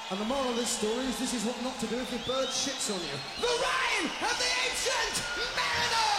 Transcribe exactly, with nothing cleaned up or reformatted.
And the moral of this story is this is what not to do if your bird shits on you. The Rhyme of the Ancient Mariner!